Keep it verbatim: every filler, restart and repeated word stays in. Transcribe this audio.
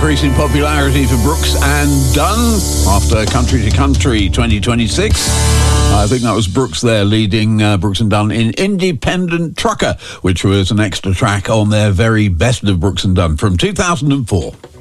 increasing popularity for Brooks and Dunn after Country to Country twenty twenty-six. I think that was Brooks there leading uh, Brooks and Dunn in Independent Trucker, which was an extra track on their very best of Brooks and Dunn from two thousand four.